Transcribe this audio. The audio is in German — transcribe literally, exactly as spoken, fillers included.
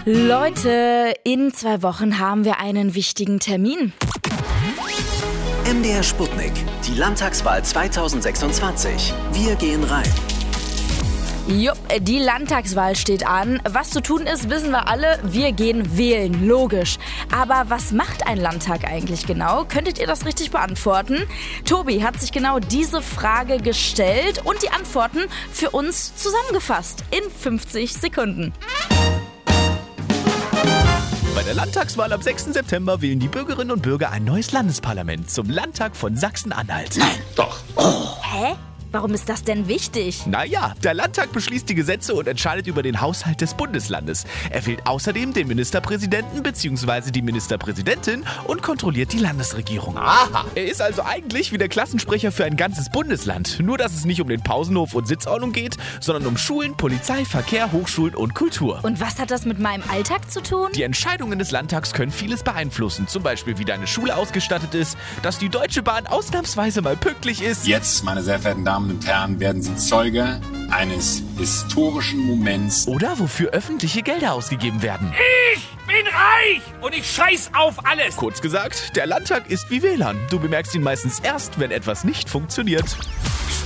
Leute, in zwei Wochen haben wir einen wichtigen Termin. M D R Sputnik, die Landtagswahl zweitausendsechsundzwanzig. Wir gehen rein. Jupp, die Landtagswahl steht an. Was zu tun ist, wissen wir alle. Wir gehen wählen, logisch. Aber was macht ein Landtag eigentlich genau? Könntet ihr das richtig beantworten? Tobi hat sich genau diese Frage gestellt und die Antworten für uns zusammengefasst in fünfzig Sekunden. Bei der Landtagswahl am sechsten September wählen die Bürgerinnen und Bürger ein neues Landesparlament zum Landtag von Sachsen-Anhalt. Nein, doch. Oh. Hä? Warum ist das denn wichtig? Naja, der Landtag beschließt die Gesetze und entscheidet über den Haushalt des Bundeslandes. Er wählt außerdem den Ministerpräsidenten bzw. die Ministerpräsidentin und kontrolliert die Landesregierung. Aha. Er ist also eigentlich wie der Klassensprecher für ein ganzes Bundesland. Nur, dass es nicht um den Pausenhof und Sitzordnung geht, sondern um Schulen, Polizei, Verkehr, Hochschulen und Kultur. Und was hat das mit meinem Alltag zu tun? Die Entscheidungen des Landtags können vieles beeinflussen. Zum Beispiel, wie deine Schule ausgestattet ist, dass die Deutsche Bahn ausnahmsweise mal pünktlich ist. Jetzt, meine sehr verehrten Damen und Herren, werden Sie Zeuge eines historischen Moments. Oder wofür öffentliche Gelder ausgegeben werden. Ich bin reich und ich scheiß auf alles. Kurz gesagt, der Landtag ist wie W L A N. Du bemerkst ihn meistens erst, wenn etwas nicht funktioniert.